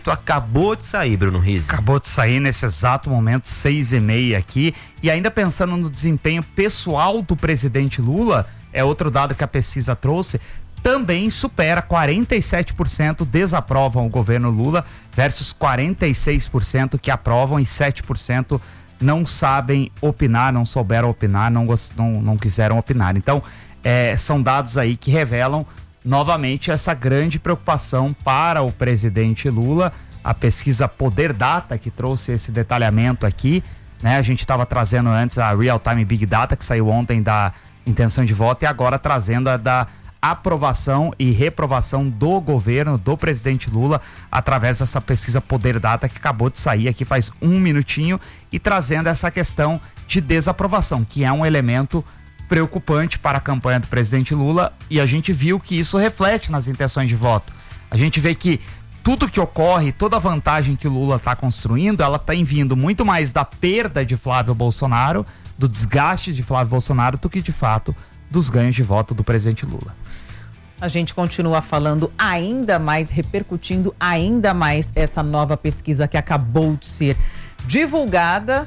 acabou de sair, Bruno Rizzi. Acabou de sair nesse exato momento, 6h30 aqui. E ainda pensando no desempenho pessoal do presidente Lula, é outro dado que a pesquisa trouxe, também supera 47% desaprovam o governo Lula versus 46% que aprovam e 7% não sabem opinar, não souberam opinar, não quiseram opinar. Então, são dados aí que revelam novamente essa grande preocupação para o presidente Lula. A pesquisa Poder Data que trouxe esse detalhamento aqui, né? A gente estava trazendo antes a Real Time Big Data que saiu ontem da intenção de voto e agora trazendo a da aprovação e reprovação do governo do presidente Lula através dessa pesquisa Poder Data que acabou de sair aqui faz um minutinho e trazendo essa questão de desaprovação, que é um elemento preocupante para a campanha do presidente Lula, e a gente viu que isso reflete nas intenções de voto. A gente vê que tudo que ocorre, toda a vantagem que o Lula está construindo, ela está vindo muito mais da perda de Flávio Bolsonaro, do desgaste de Flávio Bolsonaro, do que de fato dos ganhos de voto do presidente Lula. A gente continua falando ainda mais, repercutindo ainda mais essa nova pesquisa que acabou de ser divulgada.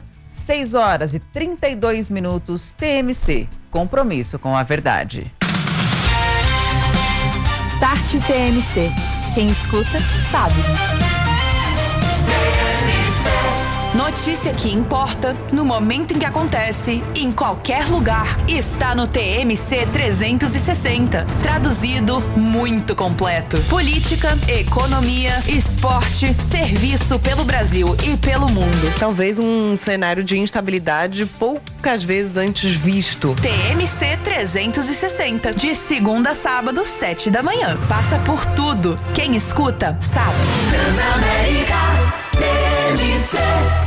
6h32, TMC. Compromisso com a verdade. Start TMC. Quem escuta, sabe. Notícia que importa, no momento em que acontece, em qualquer lugar, está no TMC 360. Traduzido, muito completo. Política, economia, esporte, serviço pelo Brasil e pelo mundo. Talvez um cenário de instabilidade poucas vezes antes visto. TMC 360, de segunda a sábado, 7h. Passa por tudo. Quem escuta, sabe. Transamérica, TMC.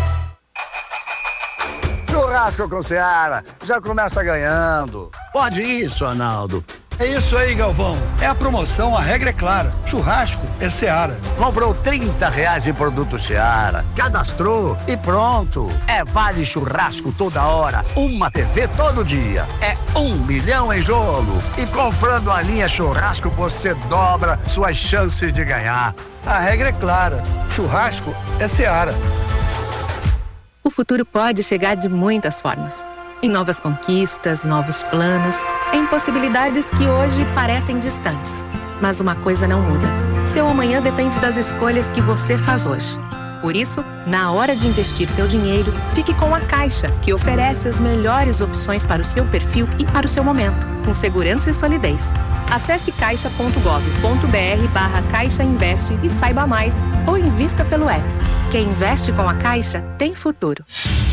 Churrasco com Seara, já começa ganhando. Pode isso, Arnaldo. É isso aí, Galvão. É a promoção, a regra é clara. Churrasco é Seara. Comprou R$30 em produto Seara, cadastrou e pronto. É vale churrasco toda hora, uma TV todo dia. É 1 milhão em jogo. E comprando a linha churrasco, você dobra suas chances de ganhar. A regra é clara. Churrasco é Seara. O futuro pode chegar de muitas formas. Em novas conquistas, novos planos, em possibilidades que hoje parecem distantes. Mas uma coisa não muda. Seu amanhã depende das escolhas que você faz hoje. Por isso, na hora de investir seu dinheiro, fique com a Caixa, que oferece as melhores opções para o seu perfil e para o seu momento, com segurança e solidez. Acesse caixa.gov.br/Caixa Investe e saiba mais, ou invista pelo app. Quem investe com a Caixa tem futuro.